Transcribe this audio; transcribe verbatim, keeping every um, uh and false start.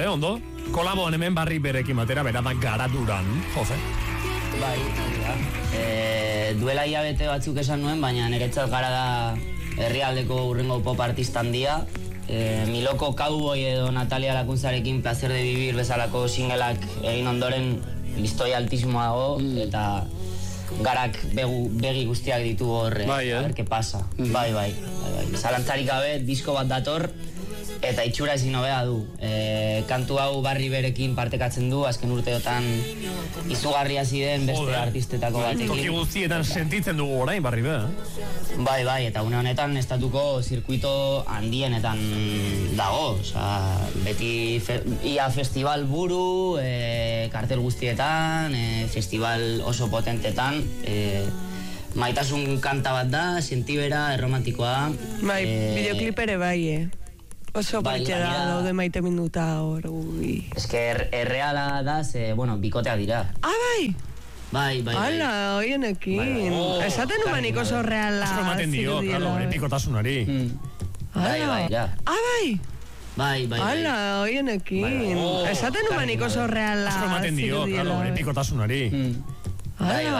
ere, ondo? Kolaboan hemen barri berekin batera, beradak garaduran, Jose. Bai, ja. E, duela hilabete batzuk esan nuen, baina niretzat gara da herrialdeko urrengo pop artista handia. E, Miloko Cowboy edo Natalia Lakuntzarekin Placer de Vivir bezalako singleak egin ondoren listoi altismoa dago, mm. eta garak begu, begi guztiak ditu hor, bai, eh? A ver, que pasa. Mm. Bai, bai, bai, bai. Zalantzarik gabe, disko bat dator, eta itxura ezin hobea du. E, kantu hau barri berekin partekatzen du, azken urteotan izugarria ziren beste Joder. Artistetako batekin. Toki guztietan sentitzen dugu orain barri be, eh? Bai, bai, eta une honetan estatuko zirkuito handienetan dago. Osa, beti fe, ia festival buru, e, kartel guztietan, e, festival oso potentetan, e, maitasun kanta bat da, sentibera, erromantikoa. Bai, e, videoclip ere bai, eh? Oso bai, partxe da, daude maite minuta hor, ui. Ez que er, erreala da, ze, bueno, bikoteak dira. Ah, bai! Bai, bai, bai. Hala, hoienekin. Bai, bai. Oh, esaten humanik oso reala. Asko ematen dio, claro, epikotasunari. Mm. Bai, bai, ja. Ah, bai! Bai, bai, bai. Hala, hoienekin. Bai, bai. Oh, esaten humanik oso reala. Asko ematen dio, claro, epikotasunari. Mm. Bai, bai.